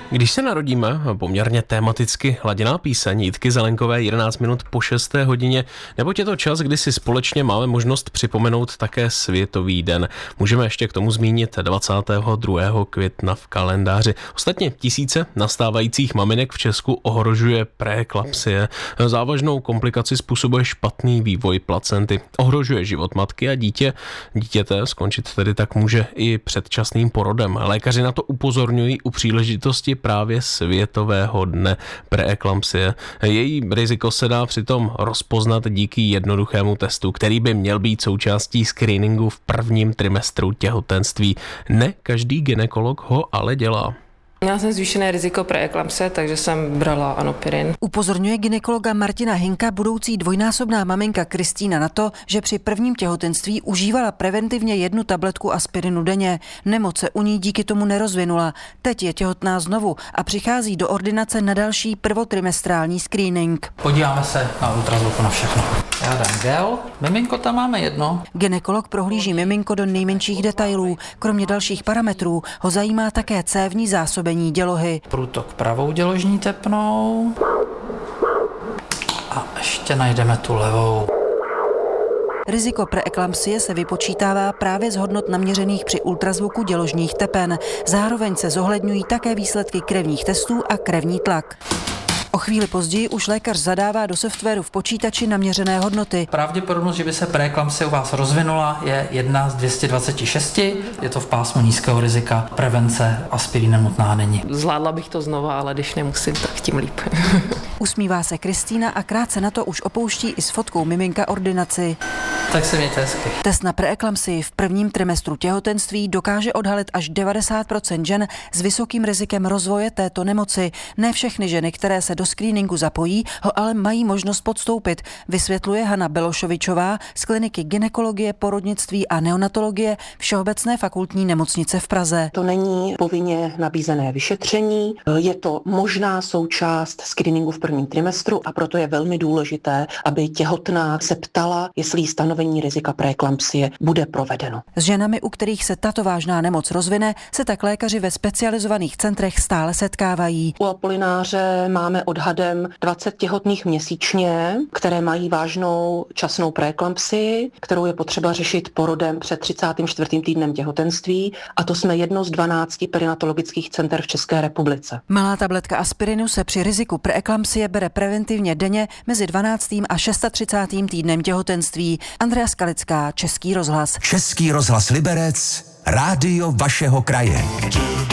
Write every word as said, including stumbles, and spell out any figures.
Když se narodíme, poměrně tematicky laděná píseň Jitky Zelenkové jedenáct minut po šesté hodině, neboť je to čas, kdy si společně máme možnost připomenout také Světový den. Můžeme ještě k tomu zmínit dvacátého druhého května v kalendáři. Ostatně tisíce nastávajících maminek v Česku ohrožuje preeklampsie. Závažnou komplikaci způsobuje špatný vývoj placenty. Ohrožuje život matky a dítě. Dítěte skončit tedy tak může i předčasným porodem. Lékaři na to upozorňují u příležitosti právě Světového dne preeklampsie. Její riziko se dá přitom rozpoznat díky jednoduchému testu, který by měl být součástí screeningu v prvním trimestru těhotenství. Ne každý gynekolog ho ale dělá. Měla jsem zvýšené riziko preeklampsie, takže jsem brala Anopirin. Upozorňuje gynekologa Martina Hinka budoucí dvojnásobná maminka Kristýna na to, že při prvním těhotenství užívala preventivně jednu tabletku aspirinu denně. Nemoc se u ní díky tomu nerozvinula. Teď je těhotná znovu a přichází do ordinace na další prvotrimestrální screening. Podíváme se na ultrazvuku na všechno. Já dám gel. Miminko tam máme jedno. Gynekolog prohlíží miminko do nejmenších detailů. Kromě dalších parametrů ho zajímá také cévní zásobení dělohy. Průtok pravou děložní tepnou. A ještě najdeme tu levou. Riziko preeklampsie se vypočítává právě z hodnot naměřených při ultrazvuku děložních tepen. Zároveň se zohledňují také výsledky krevních testů a krevní tlak. O chvíli později už lékař zadává do softwaru v počítači naměřené hodnoty. Pravděpodobnost, že by se preeklampsie u vás rozvinula, je jedna z dvě stě dvacet šest. Je to v pásmu nízkého rizika. Prevence aspirinem nutná není. Zvládla bych to znova, ale když nemusím, tak tím líp. Usmívá se Kristýna a krátce na to už opouští i s fotkou miminka ordinaci. Tak se mějte hezky. Test na preeklampsii v prvním trimestru těhotenství dokáže odhalit až devadesát procent žen s vysokým rizikem rozvoje této nemoci. Ne všechny ženy, které se do screeningu zapojí, ho ale mají možnost podstoupit, vysvětluje Hana Belošovičová z kliniky gynekologie, porodnictví a neonatologie Všeobecné fakultní nemocnice v Praze. To není povinně nabízené vyšetření, je to možná součást screeningu v prvním trimestru a proto je velmi důležité, aby těhotná se ptala, jestli stanovení rizika preeklampsie bude provedeno. S ženami, u kterých se tato vážná nemoc rozvine, se tak lékaři ve specializovaných centrech stále setkávají. U Apolináře máme odhadem dvacet těhotných měsíčně, které mají vážnou časnou preeklampsii, kterou je potřeba řešit porodem před třicátým čtvrtým týdnem těhotenství, a to jsme jedno z dvanácti perinatologických center v České republice. Malá tabletka aspirinu se při riziku preeklampsie bere preventivně denně mezi dvanáctým a třicátým šestým týdnem těhotenství. Andrea Skalická, Český rozhlas. Český rozhlas Liberec, rádio vašeho kraje.